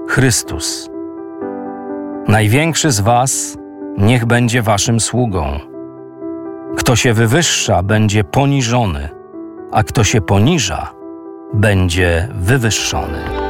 Chrystus. Największy z was niech będzie waszym sługą. Kto się wywyższa, będzie poniżony, a kto się poniża, będzie wywyższony.